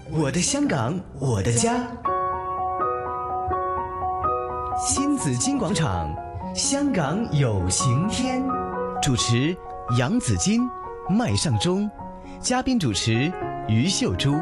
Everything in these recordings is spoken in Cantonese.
我的香港，我的家。新紫金广场，香港有晴天。主持杨紫金、麦尚中，嘉宾主持于秀珠。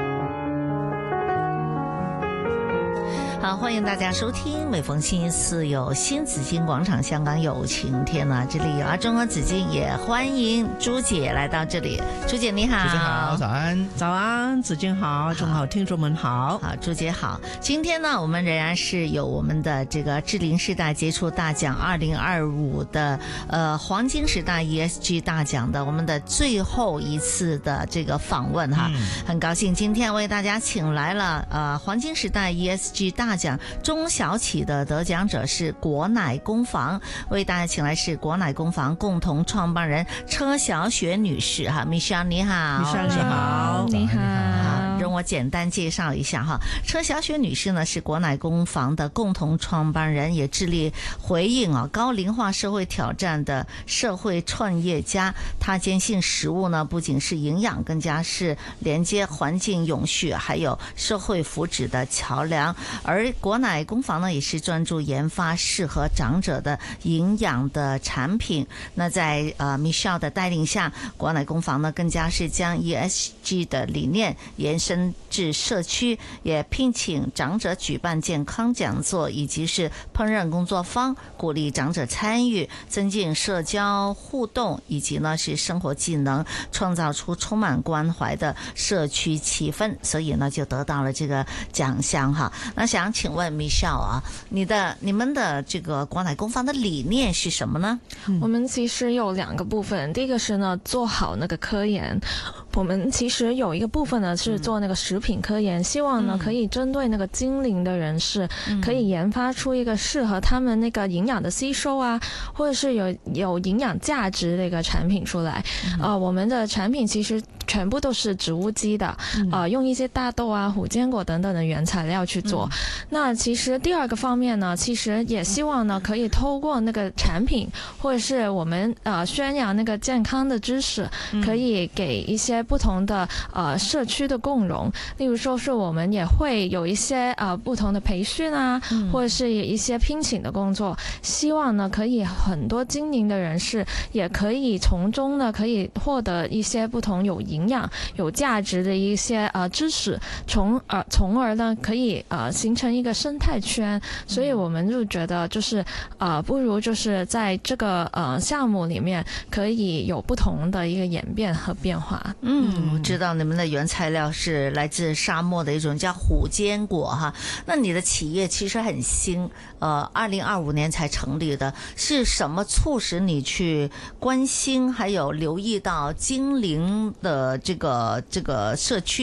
好，欢迎大家收听，每逢星期四有新紫金广场，香港有晴天啊！这里有阿中和紫金，也欢迎朱姐来到这里。朱姐你好。 朱姐好，早安。 早安，紫金好，中好，听众们好。 好，朱姐好。今天呢，我们仍然是有我们的这个智龄世代杰出大奖2025的黄金时代 ESG 大奖的我们的最后一次的这个访问哈，很高兴今天为大家请来了黄金时代 ESG 大奖中小企的得奖者是果奶工坊，为大家请来是果奶工坊共同创办人车小雪女士哈 ，Michelle 你好 ，Michelle 你好， 你好。 容我简单介绍一下哈，车小雪女士呢是果奶工坊的共同创办人，也致力回应高龄化社会挑战的社会创业家。她坚信食物呢不仅是营养，更加是连接环境永续还有社会福祉的桥梁。而果奶工坊呢也是专注研发适合长者的营养的产品。那在Michelle 的带领下，果奶工坊呢更加是将 ESG 的理念延伸至社区，也聘请长者举办健康讲座以及是烹饪工作坊，鼓励长者参与，增进社交互动，以及呢是生活技能，创造出充满关怀的社区气氛，所以呢就得到了这个奖项哈。那想请问 Michelle 啊，你们的这个果奶工坊的理念是什么呢？ 我们其实有两个部分，第一个是呢做好那个科研，我们其实有一个部分呢是做那个食品科研，希望呢可以针对那个精灵的人士，可以研发出一个适合他们那个营养的吸收啊，或者是有营养价值的一个产品出来。我们的产品其实全部都是植物基的，用一些大豆啊、虎坚果等等的原材料去做。那其实第二个方面呢，其实也希望呢可以透过那个产品，或者是我们宣扬那个健康的知识，可以给一些不同的社区的共融。例如说是我们也会有一些不同的培训啊，或者是一些聘请的工作，希望呢可以很多精灵的人士也可以从中呢可以获得一些不同有营养、有价值的一些知识，从而呢可以形成一个生态圈。所以我们就觉得就是不如就是在这个项目里面可以有不同的一个演变和变化。 我知道你们的原材料是来自沙漠的一种叫虎坚果哈。那你的企业其实很新，2025年才成立的，是什么促使你去关心还有留意到精灵的这个社区